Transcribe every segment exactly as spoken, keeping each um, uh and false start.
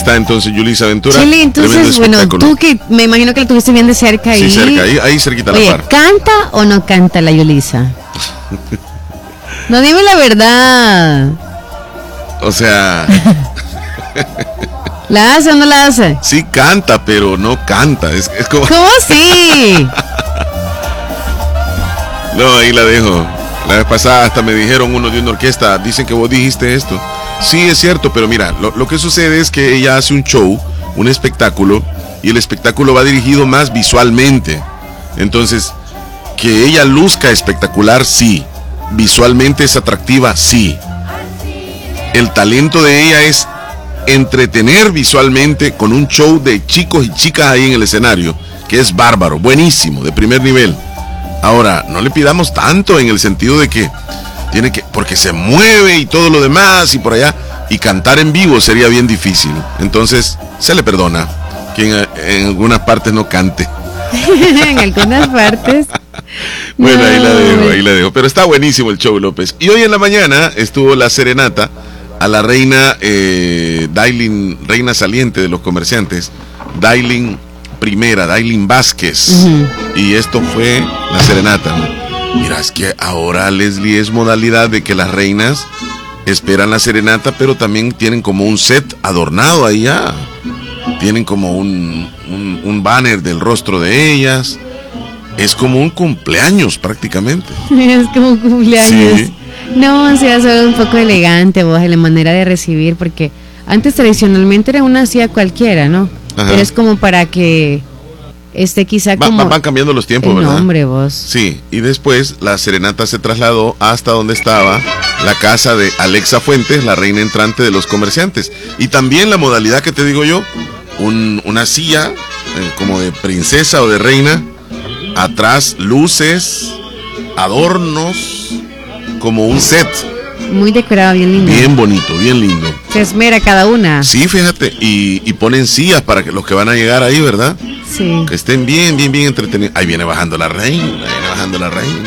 está entonces Yulisa Ventura. Chile, entonces, bueno, tú que me imagino que la tuviste bien de cerca ahí. Sí, cerca, ahí, ahí cerquita. Oye, la par. ¿canta o no canta la Yulisa? No, dime la verdad. O sea... ¿La hace o no la hace? Sí canta, pero no canta. Es, es como... ¿Cómo así? No, ahí la dejo. La vez pasada hasta me dijeron uno de una orquesta, dicen que vos dijiste esto. Sí, es cierto, pero mira, lo, lo que sucede es que ella hace un show, un espectáculo, y el espectáculo va dirigido más visualmente. Entonces, que ella luzca espectacular, sí. Visualmente es atractiva, sí. El talento de ella es entretener visualmente con un show de chicos y chicas ahí en el escenario, que es bárbaro, buenísimo, de primer nivel. Ahora, no le pidamos tanto en el sentido de que tiene que, porque se mueve y todo lo demás y por allá, y cantar en vivo sería bien difícil. Entonces, se le perdona que en, en algunas partes no cante. En algunas partes. Bueno, no. ahí la dejo, ahí la dejo. Pero está buenísimo el show, López. Y hoy en la mañana estuvo la serenata a la reina eh, Dailin, reina saliente de los comerciantes, Dailin Primera, Dailin Vázquez. Uh-huh. Y esto fue la serenata, ¿no? Mira, es que ahora, Leslie, es modalidad de que las reinas esperan la serenata, pero también tienen como un set adornado ahí ya. Tienen como un, un, un banner del rostro de ellas. Es como un cumpleaños prácticamente. Es como un cumpleaños. Sí. No, se hace un poco elegante, vos, en la manera de recibir, porque antes tradicionalmente era una silla cualquiera, ¿no? Ajá. Pero es como para que este quizá Va, como... van cambiando los tiempos, el ¿verdad? nombre, vos. Sí, y después la serenata se trasladó hasta donde estaba la casa de Alexa Fuentes, la reina entrante de los comerciantes. Y también la modalidad que te digo yo, un, una silla eh, como de princesa o de reina, atrás luces, adornos, como un set. Muy decorado, bien lindo. Bien bonito, bien lindo. Se esmera cada una. Sí, fíjate, y, y ponen sillas para que los que van a llegar ahí, ¿verdad? Sí. Que estén bien, bien, bien entretenidos. Ahí viene bajando la reina, ahí viene bajando la reina.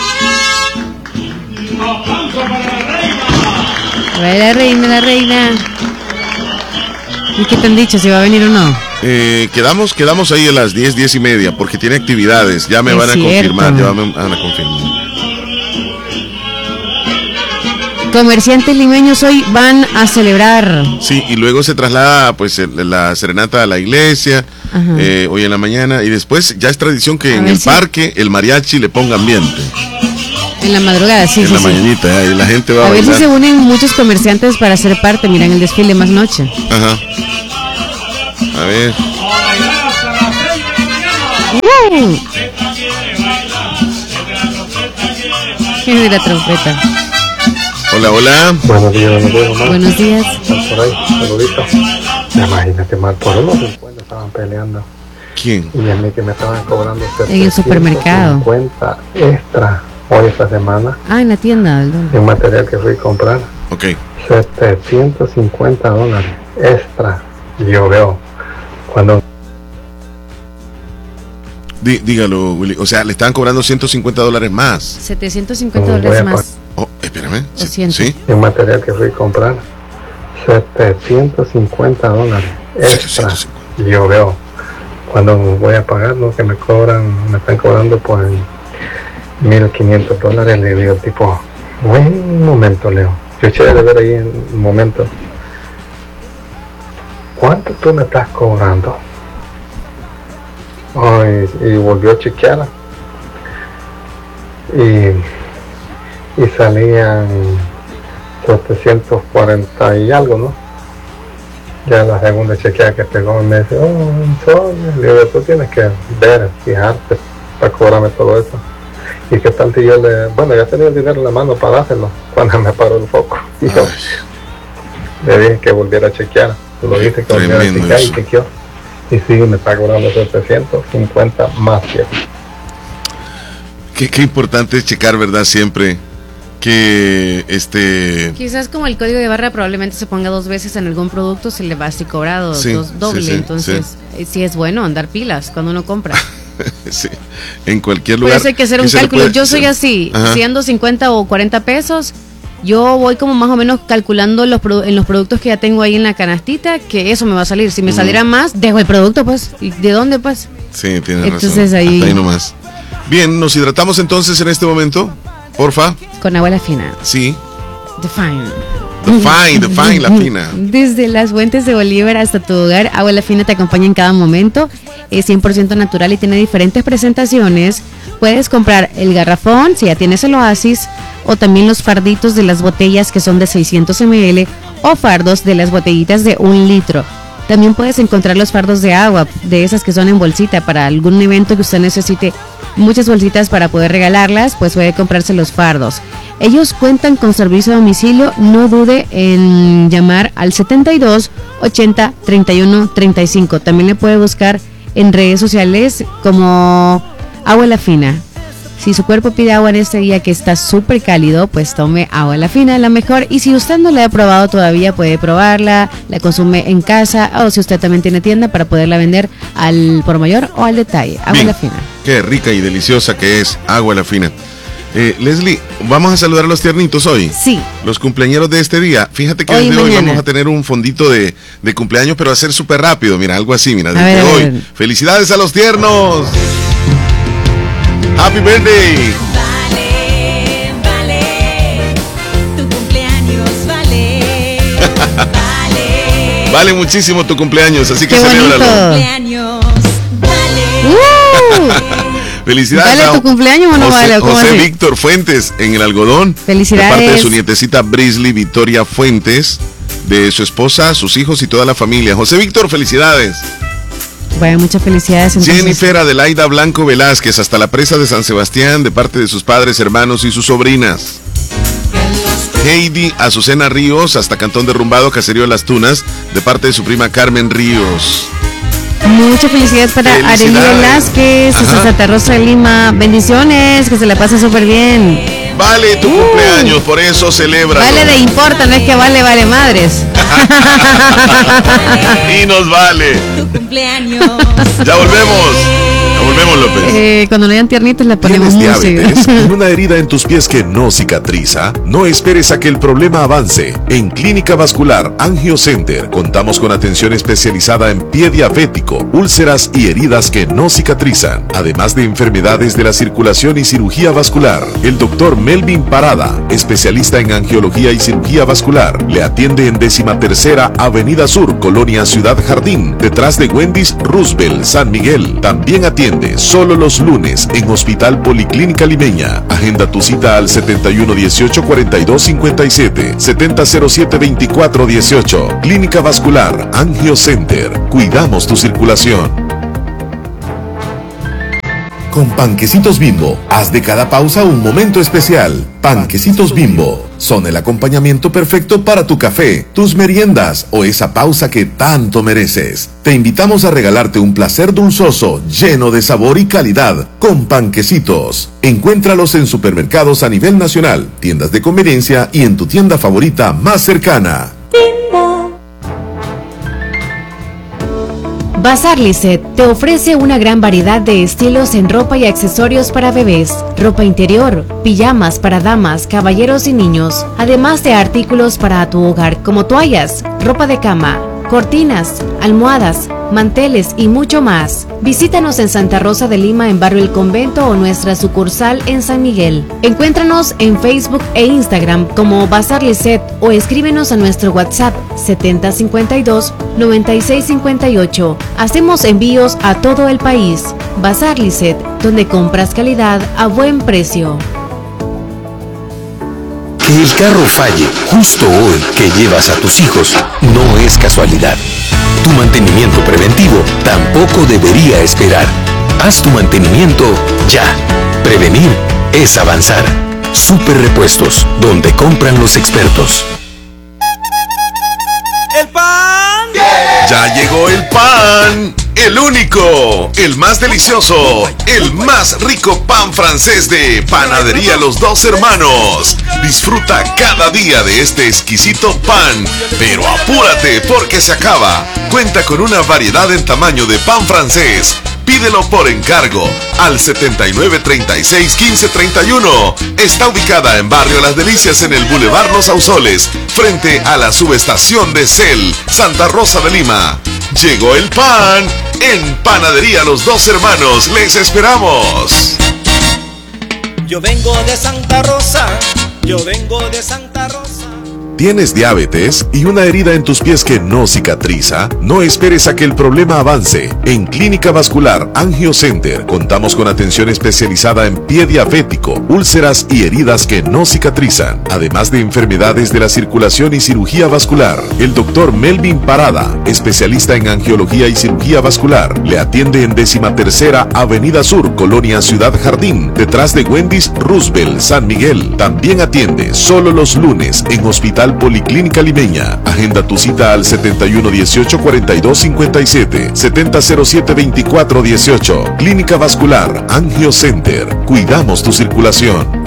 Va la reina, la reina. ¿Y qué te han dicho? ¿Si va a venir o no? Eh, quedamos, quedamos ahí a las diez, diez y media, porque tiene actividades. Ya me es van a cierto. confirmar, ya me van a confirmar. Comerciantes limeños hoy van a celebrar. Sí, y luego se traslada pues el, la serenata a la iglesia, eh, hoy en la mañana, y después ya es tradición que a en el si... parque el mariachi le ponga ambiente. En la madrugada, sí, en sí, la sí. mañanita, eh, y la gente va a, a ver bailar. si se unen muchos comerciantes para ser parte, miran el desfile más noche. Ajá. A ver. Uh. ¿Quién es la trompeta? Hola, hola. Buenos días, buenos días, mamá. Buenos días. Por ahí, saluditos. Imagínate, mal, por unos cincuenta estaban peleando. ¿Quién? Y a mí que me estaban cobrando en el supermercado. cincuenta extra hoy esta semana. Ah, en la tienda. En material que fui a comprar. Ok. setecientos cincuenta dólares extra. Y yo veo cuando... Dí, dígalo, Willy. O sea, le estaban cobrando ciento cincuenta dólares más. setecientos cincuenta dólares más. Oh, espérame. Sí, ¿Sí? En material que fui a comprar, setecientos cincuenta dólares extra. Y yo veo, cuando voy a pagar, lo que me cobran, me están cobrando por mil quinientos dólares. Le digo, tipo, buen momento, Leo. Yo eché de ver ahí en un momento. ¿Cuánto tú me estás cobrando? Oh, y, y volvió a chequear. Y... y salían setecientos cuarenta y algo, ¿no? Ya la segunda chequeada que pegó me dice, oh, sorry. Le digo, tú tienes que ver, fijarte para cobrarme todo eso. Y qué tal si yo le, bueno, ya tenía el dinero en la mano para dárselo cuando me paró el foco. Y yo le dije que volviera a chequear. Lo dije que volviera a chequear y chequeó. Y sí, me está cobrando setecientos cincuenta más cierto. Qué, qué importante es checar, ¿verdad? Siempre que este... Quizás como el código de barra probablemente se ponga dos veces en algún producto, se le va así cobrado, sí, dos, doble, sí, sí, entonces sí. sí es bueno andar pilas cuando uno compra. Sí, en cualquier lugar. Por eso hay que hacer un cálculo, puede... yo soy así, Ajá. si ando cincuenta o cuarenta pesos, yo voy como más o menos calculando los produ- en los productos que ya tengo ahí en la canastita, que eso me va a salir. Si me mm. saliera más, dejo el producto, pues. ¿Y de dónde, pues? Sí, tienes entonces, razón. Ahí... Hasta ahí nomás. Bien, nos hidratamos entonces en este momento, porfa. Con agua la fina. Sí. The Fine. The Fine, The Fine, la fina. Desde las fuentes de Bolívar hasta tu hogar, Agua la Fina te acompaña en cada momento. Es cien por ciento natural y tiene diferentes presentaciones. Puedes comprar el garrafón, si ya tienes el Oasis, o también los farditos de las botellas que son de seiscientos mililitros, o fardos de las botellitas de un litro. También puedes encontrar los fardos de agua, de esas que son en bolsita, para algún evento que usted necesite muchas bolsitas para poder regalarlas, pues puede comprarse los fardos. Ellos cuentan con servicio a domicilio, no dude en llamar al setenta y dos, ochenta, treinta y uno, treinta y cinco. También le puede buscar en redes sociales como Agua la Fina. Si su cuerpo pide agua en este día que está súper cálido, pues tome Agua la Fina, la mejor. Y si usted no la ha probado todavía, puede probarla, la consume en casa, o si usted también tiene tienda para poderla vender al por mayor o al detalle. Agua Bien, la Fina. Qué rica y deliciosa que es Agua la Fina. Eh, Leslie, vamos a saludar a los tiernitos hoy. Sí. Los cumpleañeros de este día. Fíjate que hoy desde hoy mañana. vamos a tener un fondito de, de cumpleaños, pero va a ser súper rápido. Mira, algo así, mira, desde ver, hoy. ver. Felicidades a los tiernos. Happy birthday. Vale, vale, tu cumpleaños vale. Vale. Vale muchísimo tu cumpleaños, así que Qué celébralo. bonito. Cumpleaños vale. Uh. Felicidades ¿Vale a tu cumpleaños o no José, vale? ¿Cómo José así? Víctor Fuentes en el algodón. Felicidades. De parte de su nietecita Brisley Victoria Fuentes, de su esposa, sus hijos y toda la familia. José Víctor, felicidades. Bueno, muchas felicidades. Entonces. Jennifer Adelaida Blanco Velázquez, hasta la presa de San Sebastián, de parte de sus padres, hermanos y sus sobrinas. Heidi Azucena Ríos, hasta Cantón Derrumbado, Caserío Las Tunas, de parte de su prima Carmen Ríos. Muchas felicidades para Arely Velázquez, hasta Santa Rosa de Lima. Bendiciones, que se la pase súper bien. Vale tu uh, cumpleaños, por eso celebra. Vale de importa, no es que vale, vale madres. Y nos vale. Tu cumpleaños. Ya volvemos. Ya volvemos, López. Eh, cuando no hayan tiernitos le ponemos ¿Tienes música. diabetes? ¿En una herida en tus pies que no cicatriza? No esperes a que el problema avance. En Clínica Vascular Angio Center contamos con atención especializada en pie diabético, úlceras y heridas que no cicatrizan, además de enfermedades de la circulación y cirugía vascular. El doctor Melvin Parada, especialista en angiología y cirugía vascular, le atiende en décima tercera Avenida Sur, Colonia Ciudad Jardín, detrás de Wendy's Roosevelt, San Miguel. También atiende solo los lunes en Hospital Policlínica Limeña. Agenda tu cita al setenta y uno dieciocho cuarenta y dos cincuenta y siete, setenta cero siete veinticuatro dieciocho. Clínica Vascular Angio Center. Cuidamos tu circulación. Con Panquecitos Bimbo, haz de cada pausa un momento especial. Panquecitos Bimbo son el acompañamiento perfecto para tu café, tus meriendas o esa pausa que tanto mereces. Te invitamos a regalarte un placer dulzoso, lleno de sabor y calidad, con Panquecitos. Encuéntralos en supermercados a nivel nacional, tiendas de conveniencia y en tu tienda favorita más cercana. Bazar Lisset te ofrece una gran variedad de estilos en ropa y accesorios para bebés, ropa interior, pijamas para damas, caballeros y niños, además de artículos para tu hogar como toallas, ropa de cama, cortinas, almohadas, manteles y mucho más. Visítanos en Santa Rosa de Lima en Barrio El Convento o nuestra sucursal en San Miguel. Encuéntranos en Facebook e Instagram como Bazar Lisset o escríbenos a nuestro WhatsApp setenta cincuenta y dos noventa y seis cincuenta y ocho. Hacemos envíos a todo el país. Bazar Lisset, donde compras calidad a buen precio. Que el carro falle justo hoy que llevas a tus hijos no es casualidad. Tu mantenimiento preventivo tampoco debería esperar. Haz tu mantenimiento ya. Prevenir es avanzar. Super Repuestos, donde compran los expertos. ¡El pan! Ya llegó el pan, el único, el más delicioso, el más rico pan francés de Panadería Los Dos Hermanos. Disfruta cada día de este exquisito pan, pero apúrate porque se acaba. Cuenta con una variedad en tamaño de pan francés, Pídelo por encargo al setenta y nueve, treinta y seis, quince, treinta y uno. Está ubicada en Barrio Las Delicias en el Boulevard Los Ausoles, frente a la subestación de Cel, Santa Rosa de Lima. Llegó el pan. En Panadería Los Dos Hermanos les esperamos. Yo vengo de Santa Rosa, yo vengo de Santa Rosa. ¿Tienes diabetes y una herida en tus pies que no cicatriza? No esperes a que el problema avance. En Clínica Vascular Angio Center contamos con atención especializada en pie diabético, úlceras y heridas que no cicatrizan, además de enfermedades de la circulación y cirugía vascular. El doctor Melvin Parada, especialista en angiología y cirugía vascular, le atiende en décima tercera Avenida Sur, Colonia Ciudad Jardín, detrás de Wendy's Roosevelt, San Miguel. También atiende solo los lunes en Hospital Policlínica Limeña. Agenda tu cita al setenta y uno dieciocho cuarenta y dos cincuenta y siete, setenta cero siete veinticuatro dieciocho. Clínica Vascular Angio Center. Cuidamos tu circulación.